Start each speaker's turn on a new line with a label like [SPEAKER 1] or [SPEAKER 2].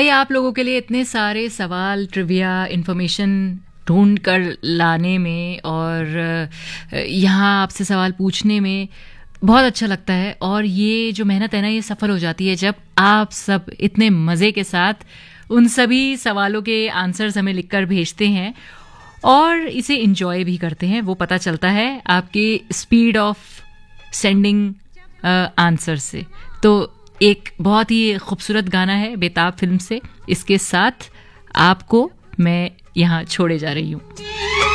[SPEAKER 1] भाई आप लोगों के लिए इतने सारे सवाल, ट्रिविया, इन्फॉर्मेशन ढूंढ कर लाने में और यहाँ आपसे सवाल पूछने में बहुत अच्छा लगता है। और ये जो मेहनत है ना, ये सफल हो जाती है जब आप सब इतने मज़े के साथ उन सभी सवालों के आंसर्स हमें लिखकर भेजते हैं और इसे इंजॉय भी करते हैं। वो पता चलता है आपकी स्पीड ऑफ सेंडिंग आंसर से। तो एक बहुत ही खूबसूरत गाना है बेताब फिल्म से, इसके साथ आपको मैं यहाँ छोड़े जा रही हूँ।